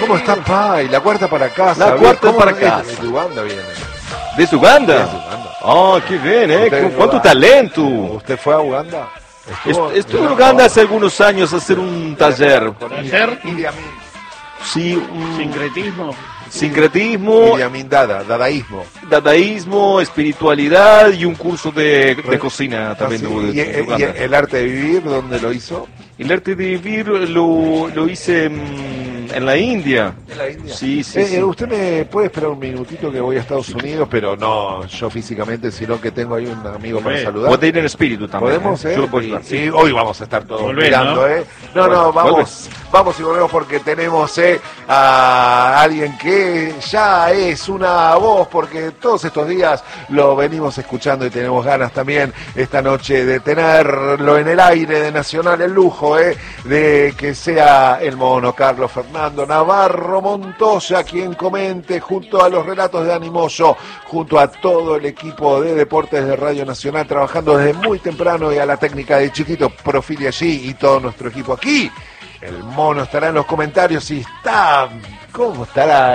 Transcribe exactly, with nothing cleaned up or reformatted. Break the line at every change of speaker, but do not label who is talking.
¿Cómo está Pai? La cuarta para casa.
La cuarta para
es?
casa.
De Uganda viene.
¿De Uganda?
De Uganda.
Oh, qué bien, ¿eh?
Usted-
¿Cuánto talento?
¿Usted fue a Uganda?
Estuvo, estuve en Uganda hace algunos años a hacer un taller.
Hacer
Idi Amin.
Sí, un
sincretismo.
sincretismo,
Idi Amin Dada, dadaísmo.
dadaísmo, espiritualidad y un curso de, de cocina también.
Ah, sí.
de-
¿Y,
de
y
Uganda.
el arte de vivir dónde lo hizo?
El arte de vivir lo, lo hice en, en la India.
En la India.
Sí, sí,
Eh,
sí.
eh, usted me puede esperar un minutito que voy a Estados Unidos, pero no yo físicamente, sino que tengo ahí un amigo para
Volvé.
saludar.
Puede ir en espíritu también.
¿Podemos,
¿eh?
eh?
Yo lo puedo
Y-
ayudar, sí.
y hoy vamos a estar todos
Volvé,
mirando,
¿no?
¿eh? No,
Vuelve,
no, vamos,
vuelve.
vamos y volvemos porque tenemos eh, a alguien que ya es una voz, porque todos estos días lo venimos escuchando y tenemos ganas también esta noche de tenerlo en el aire de Nacional, el lujo, ¿eh? De que sea el mono Carlos Fernando Navarro Montoya quien comente junto a los relatos de Animoso, junto a todo el equipo de deportes de Radio Nacional, trabajando desde muy temprano y a la técnica de Chiquito Profili allí y todo nuestro equipo aquí. El mono estará en los comentarios y está... ¿Cómo estará?